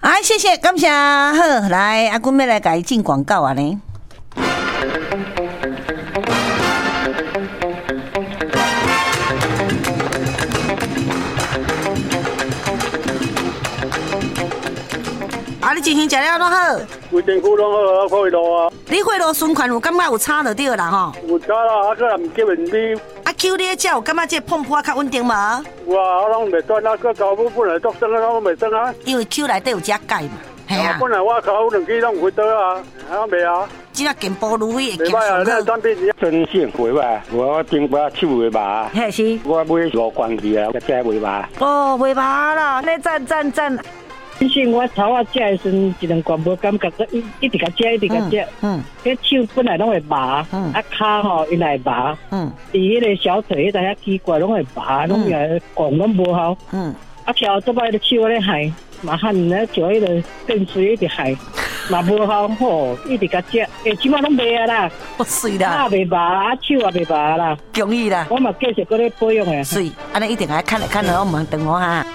哎，谢谢，感谢。好，来，阿君要来给伊进广告啊呢。啊，你进行食了拢好？ 规身躯拢好啊，血路啊。 你血路循环有感觉有差就对啦吼。 有差啦，啊，个人唔吸引你。 啊，Q 你只有感觉这碰破较稳定无？ 有啊，我拢袂转啊，个高母本来作生啊，我袂生啊。 因为 Q 内底有只钙嘛，系啊。 本来我考两支拢有回倒啊，啊袂啊。 即个健保如意会健上好。袂歹啊，产品真性回吧，我顶把手袂麻。 嘿是。 我买5罐去啊，才袂麻。 哦，袂麻啦，那赞。 以前我头啊食的时阵，一两罐无感觉，一直甲食，一直甲食。迄手本来拢会麻，啊骹吼伊来麻。伫迄个小腿迄搭遐奇怪，拢会麻，拢也讲拢无效。啊，跳做摆的手咧害，嘛喊咧叫迄个电水一直害，嘛无效吼，一直甲食，即马拢袂啊啦。 我水啦。 骹袂麻，啊手也袂麻啦。 恭喜啦！ 我嘛继续搁咧保养诶。 水，安尼一定爱看来看来，我问等我哈。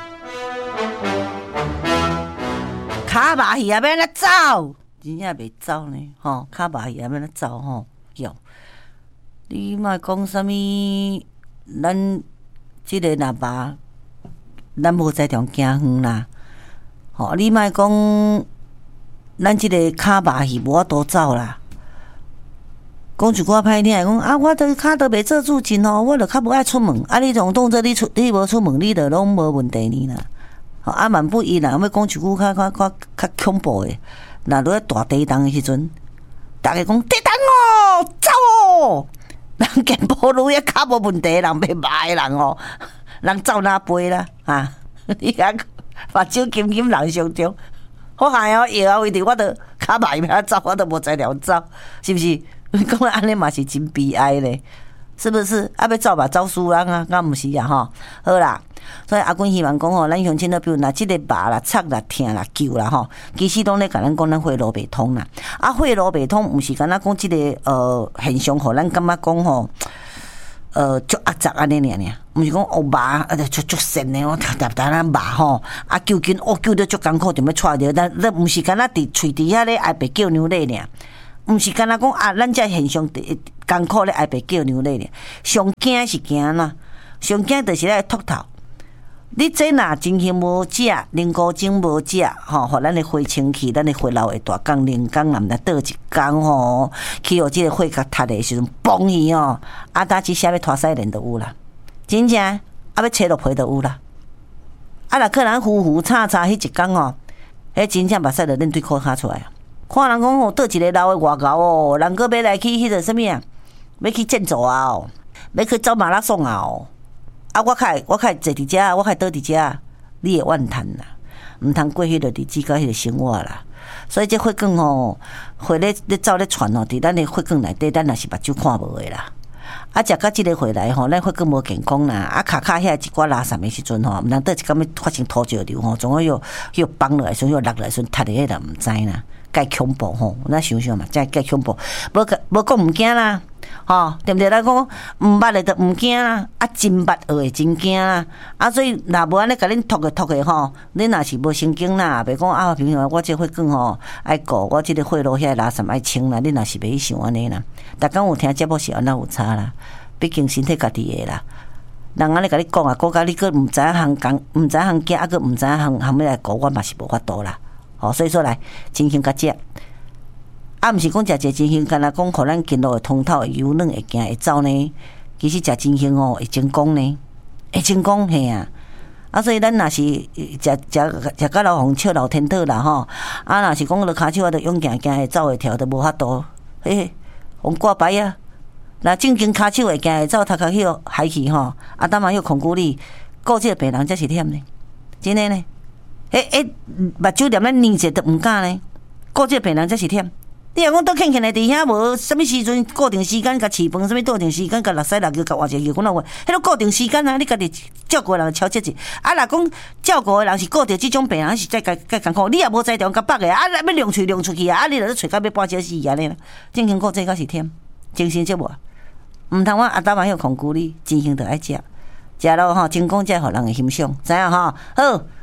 卡麻鱼也要安怎走？真正袂走呢，吼！卡麻鱼也要安怎走吼？哟，你莫讲啥物？咱即个若麻，咱无在中行远啦。吼，你莫讲，咱即个卡麻鱼无法度走啦。讲一句我歹听，讲啊，我都骹都袂做主阵吼，我就较无爱出门。啊，你总当作你无出门，你就拢无问题呢啦。啊，万不依啦，要讲一句较恐怖的，若落大地动的时阵，大家讲地动哦，走哦，人健保路也较无问题，人袂麻的人哦，人走哪飞啦啊！你看目睭金金人上中，我害哦摇啊，为着我都较麻要走，我都无才了走，是不是？讲安尼嘛是真悲哀咧，是不是？啊，要走吧，走输人啊，敢毋是啊？吼，好啦。所以阿君希望讲吼，咱乡亲都比如若即个麻啦、擦啦、疼啦、救啦吼，其实拢咧甲咱讲咱血路袂通啦。啊，血路袂通，毋是敢若讲即个现象，互咱感觉讲吼，足压杂安尼尔，毋是讲麻足神的，我特咱麻吼，啊救紧救得足艰苦，就要带着，但毋是敢若伫喙底遐咧挨白叫牛奶尔，毋是敢若讲啊，咱这现象艰苦咧挨白叫牛奶尔，上惊是惊哪？上惊就是咧秃头。你这若真心无食，啉古精无食，吼，互咱的血清气，咱的血流会大降，零工若毋得倒一工吼，去互即个血甲塌的时阵，崩去哦，啊，打一下要拖屎连都有啦，真正啊要切落皮都有啦，啊，若可能呼呼叉叉迄一工哦，迄真正目屎就恁对裤骹出来啊！看人讲吼，倒一个老的外交哦，人个要来去迄个什么啊，要去建筑啊哦，要去走马拉松啊哦。啊！我开坐伫遮，我开倒伫遮，你会怨叹啦，毋通过迄个日子甲迄个生活啦。所以这血管吼，血咧走咧传吼，伫咱的血管内底，咱也是目睭看无的啦。啊，食到即个血来吼，咱血管无健康啦。啊，骹遐一寡垃圾的时阵吼，毋通倒一工要发生土石流吼，总要又放落来，所以又落来，所以塌伫迄个毋知啦，介恐怖吼。咱想想嘛，真介恐怖，无讲毋惊啦。吼，对不对？咱讲毋捌的就毋惊啦，啊，真捌学的真惊啦，啊，所以若无安尼甲恁托的吼，恁若是无神经啦，袂讲啊，平常我这血管吼爱顾，我这个血路遐垃圾爱清啦，恁若是袂去想安尼啦。逐工有听节目是安那有差啦，毕竟身体家己的啦。人安尼甲你讲啊，讲甲你佫毋知影行讲，毋知影行行，啊，佫毋知影行要来顾，我嘛是无法度啦。吼，所以说来真心甲食。啊，毋是讲食一真香，干那讲，互咱筋络会通透，会柔软，会行会走呢。其实食真香哦，会成功呢，会成功嘿啊！啊，所以咱若是食到老红笑老天讨啦吼，啊，若是讲落骹手啊，着勇行行会走会跳，都无法度，嘿，红挂牌啊！若正经骹手会行会走，头壳迄海去吼，啊，当嘛迄控骨力，顾即个病人才是忝呢，真诶呢。目睭连咱黏者都毋敢呢，顾即个病人才是忝。你若讲倒欠欠的伫遐无，什么时阵固定时间甲饲饭，什么固定时间甲落屎落尿甲换一个尿，迄个固定时间啊，你家己照顾的人超节制。啊，若讲照顾的人是顾着即种病人是再艰苦，你也无在中甲北的，啊，要量出去啊，你著找甲要半小时安尼啦。正经顾这个是忝，精神节目，毋通我阿达嘛迄个控制你，真心著爱食，食了吼成功才互人会欣赏，知影吼？好，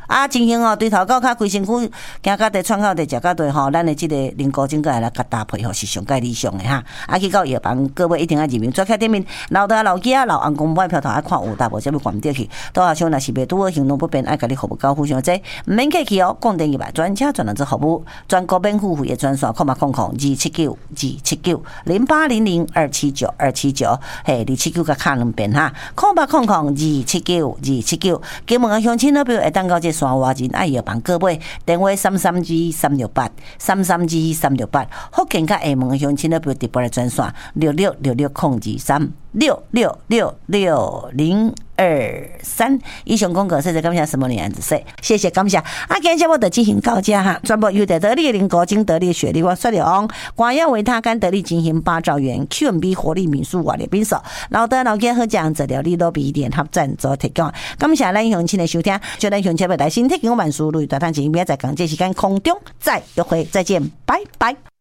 啊，真行哦，对头到脚规身躯行到地喘到地食到地吼，咱的即个人工精来甲搭配吼是上界理想的哈。啊，去到药房，各位一定要入名，抓开店面，老大老囝老翁公买票头爱看有搭无，才要关掉去。到下像若是袂拄好行动不便，爱甲你服务交互相济，毋免客气哦。讲电话专车专人之服务，全国免付费的专线，0800-279-279，0800-279-279，嘿，279甲卡两遍哈，0800-279-279，金门乡亲那边会当到这山外人爱药房各位，电话332-368，332-368，福建甲厦门乡亲那边直播的专线6666026023。以上广告谢谢感谢什么年子说，谢谢感谢。啊，今天我就进行到这哈，全部由得力林国金得力雪莉我说了，广药维他甘得力进行8兆元 Q&B 活力民宿瓦列宾手，老的老家好讲治疗力都比联合赞助提供。感谢咱乡亲的收听，就咱乡亲要来新提供万事如意大堂前，明仔载港这时间空中再约会，再见，拜拜。